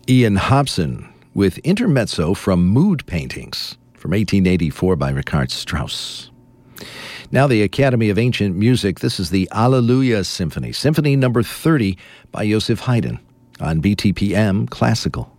Ian Hobson with Intermezzo from Mood Paintings from 1884 by Richard Strauss. Now the Academy of Ancient Music, this is the Alleluia Symphony, Symphony number 30 by Joseph Haydn on BTPM Classical.